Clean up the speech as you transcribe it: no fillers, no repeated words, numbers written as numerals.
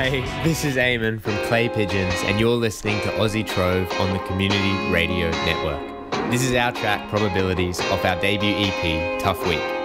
Hey, this is Eamon from Clay Pigeons, and you're listening to Aussie Trove on the Community Radio Network. This is our track Probabilities off our debut EP, Tough Week.